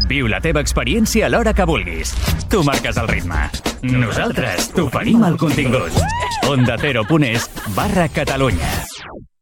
Viu la teva experiència a l'hora que vulguis. Tu marques el ritme. Nosaltres t'oferim el contingut. OndaCero.es/Catalunya.